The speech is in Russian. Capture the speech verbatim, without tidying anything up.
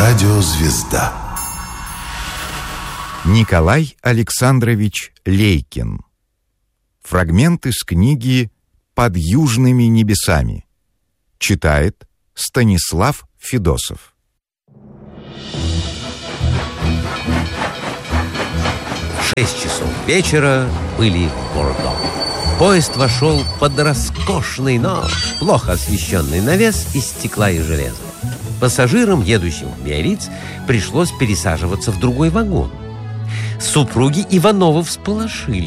Радиозвезда. Николай Александрович Лейкин. Фрагмент из книги «Под южными небесами». Читает Станислав Федосов. Шесть часов вечера были в Бордо. Поезд вошел под роскошный, но плохо освещенный навес из стекла и железа. Пассажирам, едущим в Биарриц, пришлось пересаживаться в другой вагон. Супруги Ивановы всполошились.